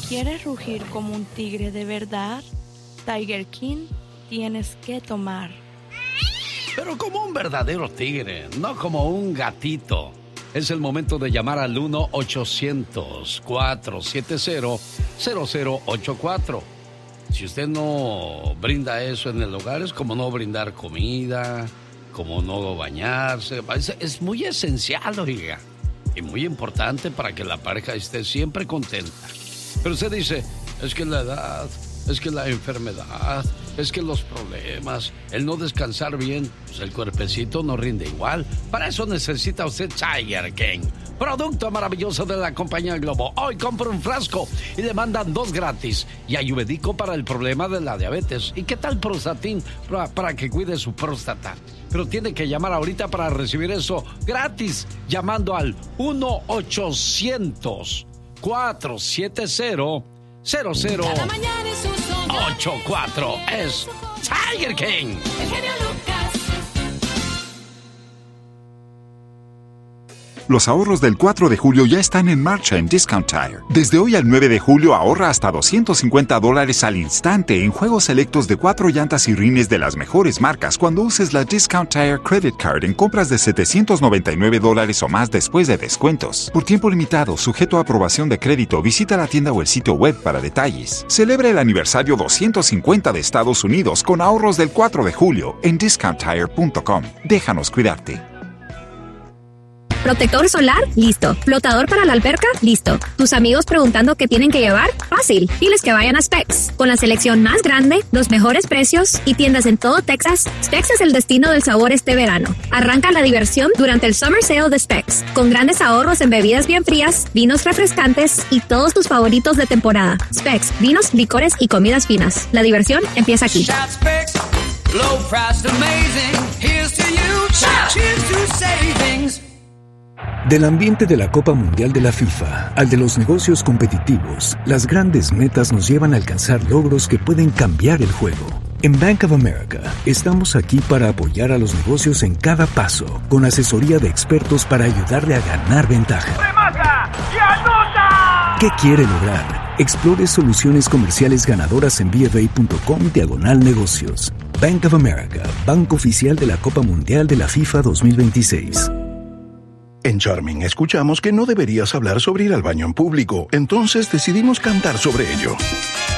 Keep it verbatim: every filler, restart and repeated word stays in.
quieres rugir como un tigre de verdad, Tiger King tienes que tomar. Pero como un verdadero tigre, no como un gatito. Es el momento de llamar al uno ochocientos, cuatrocientos setenta, cero cero ocho cuatro. Si usted no brinda eso en el hogar, es como no brindar comida, como no bañarse. Es, es muy esencial, oiga, y muy importante para que la pareja esté siempre contenta. Pero usted dice, es que la edad, es que la enfermedad, es que los problemas, el no descansar bien, pues el cuerpecito no rinde igual. Para eso necesita usted Tiger King, producto maravilloso de la compañía Globo. Hoy compra un frasco y le mandan dos gratis. Y ayurvédico para el problema de la diabetes. ¿Y qué tal Prostatin para, para que cuide su próstata? Pero tiene que llamar ahorita para recibir eso gratis, llamando al uno ochocientos, cuatrocientos setenta, cero cero ocho cuatro. Es Tiger King. El genio Lucas. Los ahorros del cuatro de julio ya están en marcha en Discount Tire. Desde hoy al nueve de julio ahorra hasta doscientos cincuenta dólares al instante en juegos selectos de cuatro llantas y rines de las mejores marcas cuando uses la Discount Tire Credit Card en compras de setecientos noventa y nueve dólares o más después de descuentos. Por tiempo limitado, sujeto a aprobación de crédito, visita la tienda o el sitio web para detalles. Celebra el aniversario doscientos cincuenta de Estados Unidos con ahorros del cuatro de julio en discount tire punto com. Déjanos cuidarte. ¿Protector solar? Listo. ¿Flotador para la alberca? Listo. ¿Tus amigos preguntando qué tienen que llevar? Fácil. Diles que vayan a Specs. Con la selección más grande, los mejores precios y tiendas en todo Texas, Specs es el destino del sabor este verano. Arranca la diversión durante el Summer Sale de Specs, con grandes ahorros en bebidas bien frías, vinos refrescantes y todos tus favoritos de temporada. Specs, vinos, licores y comidas finas. La diversión empieza aquí. Low price amazing. Here's to you. Cheers to savings. Del ambiente de la Copa Mundial de la FIFA al de los negocios competitivos, las grandes metas nos llevan a alcanzar logros que pueden cambiar el juego. En Bank of America, estamos aquí para apoyar a los negocios en cada paso, con asesoría de expertos para ayudarle a ganar ventaja. ¡Remata y anota! ¿Qué quiere lograr? Explore soluciones comerciales ganadoras en bfa.com diagonal negocios. Bank of America, banco oficial de la Copa Mundial de la FIFA dos mil veintiséis. En Charming escuchamos que no deberías hablar sobre ir al baño en público, entonces decidimos cantar sobre ello.